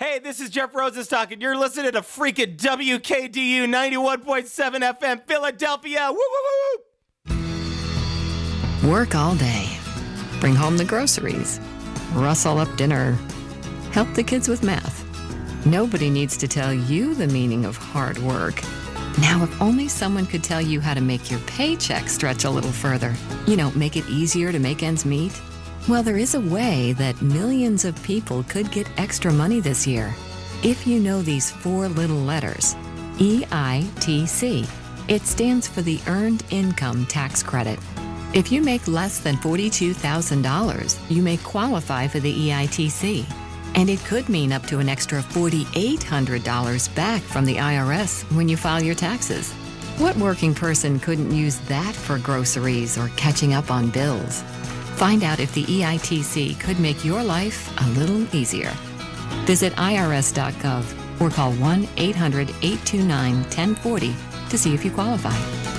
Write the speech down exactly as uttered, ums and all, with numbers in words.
Hey, this is Jeff Rosenstock, and you're listening to freaking W K D U ninety-one point seven F M Philadelphia. Woo, woo, woo! Work all day. Bring home the groceries. Rustle up dinner. Help the kids with math. Nobody needs to tell you the meaning of hard work. Now, if only someone could tell you how to make your paycheck stretch a little further. You know, make it easier to make ends meet. Well, there is a way that millions of people could get extra money this year. If you know these four little letters, E I T C. It stands for the Earned Income Tax Credit. If you make less than forty-two thousand dollars, you may qualify for the E I T C. And it could mean up to an extra four thousand eight hundred dollars back from the I R S when you file your taxes. What working person couldn't use that for groceries or catching up on bills? Find out if the E I T C could make your life a little easier. Visit I R S dot gov or call one eight hundred eight two nine one oh four oh to see if you qualify.